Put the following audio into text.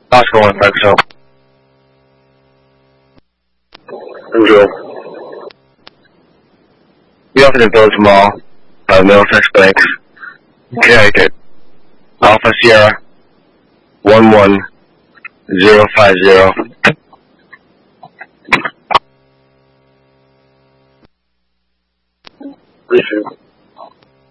Oscar 1, Frank Show. Control. The office in Village Mall, Middlesex Banks, Connecticut. Alpha Sierra 11050. Reshoot.